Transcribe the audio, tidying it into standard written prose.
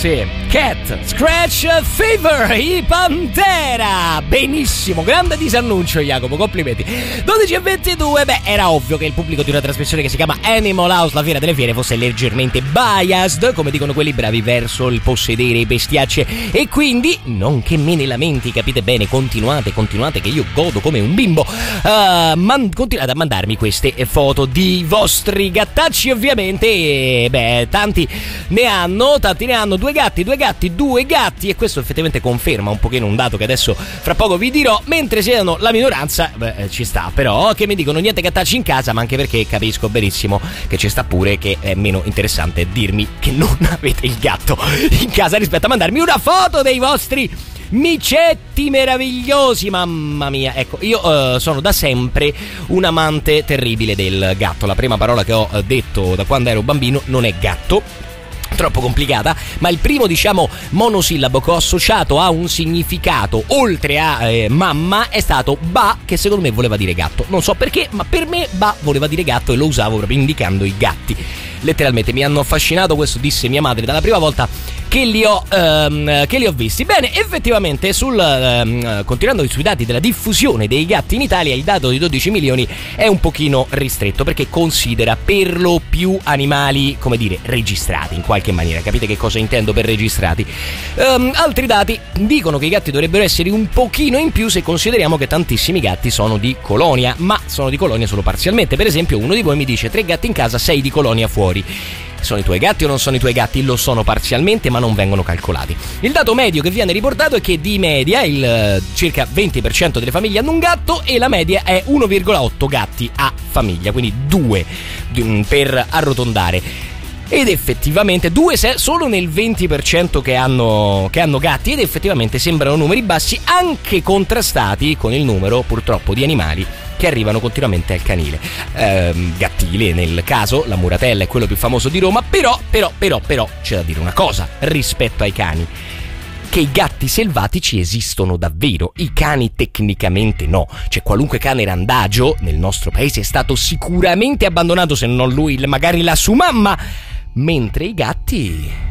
Sì, Cat Scratch Fever, i Pantera. Benissimo, grande disannuncio, Jacopo, complimenti. 12:22, beh, era ovvio che il pubblico di una trasmissione che si chiama Animal House, la fiera delle fiere, fosse leggermente biased, come dicono quelli bravi, verso il possedere bestiacce. E quindi, non che me ne lamenti, capite bene, continuate, che io godo come un bimbo. Continuate a mandarmi queste foto di vostri gattacci, ovviamente. E, beh, tanti ne hanno, due gatti, e questo effettivamente conferma un pochino un dato che adesso fra poco vi dirò. Mentre siano la minoranza, beh, ci sta, però che mi dicono niente gattacci in casa, ma anche perché capisco benissimo che ci sta pure che è meno interessante dirmi che non avete il gatto in casa rispetto a mandarmi una foto dei vostri micetti meravigliosi. Mamma mia, ecco, io sono da sempre un amante terribile del gatto. La prima parola che ho detto da quando ero bambino non è gatto, troppo complicata, ma il primo, diciamo, monosillabo che ho associato a un significato oltre a mamma è stato ba, che secondo me voleva dire gatto. Non so perché, ma per me ba voleva dire gatto e lo usavo proprio indicando i gatti. Letteralmente mi hanno affascinato, questo disse mia madre dalla prima volta che li ho visti. Bene, effettivamente continuando sui dati della diffusione dei gatti in Italia, il dato di 12 milioni è un pochino ristretto, perché considera per lo più animali, come dire, registrati in qualche maniera. Capite che cosa intendo per registrati? Altri dati dicono che i gatti dovrebbero essere un pochino in più se consideriamo che tantissimi gatti sono di colonia, ma sono di colonia solo parzialmente. Per esempio, uno di voi mi dice 3 gatti in casa, 6 di colonia fuori. Sono i tuoi gatti o non sono i tuoi gatti? Lo sono parzialmente, ma non vengono calcolati. Il dato medio che viene riportato è che di media il circa 20% delle famiglie hanno un gatto, e la media è 1,8 gatti a famiglia, quindi 2 per arrotondare. Ed effettivamente 2 solo nel 20% che hanno gatti, ed effettivamente sembrano numeri bassi, anche contrastati con il numero purtroppo di animali che arrivano continuamente al canile. Gattile nel caso, la muratella è quello più famoso di Roma, però c'è da dire una cosa rispetto ai cani: che i gatti selvatici esistono davvero, i cani tecnicamente no. Cioè, qualunque cane randagio nel nostro paese è stato sicuramente abbandonato, se non lui, magari la sua mamma, mentre i gatti